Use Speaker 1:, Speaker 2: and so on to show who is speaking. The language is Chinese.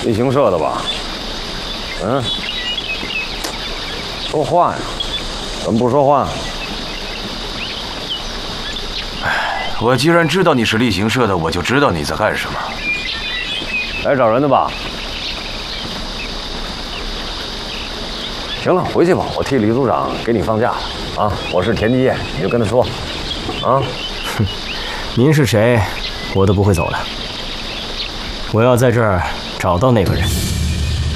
Speaker 1: 立行社的吧？嗯，说话呀，怎么不说话？
Speaker 2: 我既然知道你是立行社的，我就知道你在干什么。
Speaker 1: 来找人的吧？行了，回去吧，我替李组长给你放假了啊！我是田继业，你就跟他说，啊。
Speaker 3: 哼，您是谁，我都不会走的。我要在这儿找到那个人。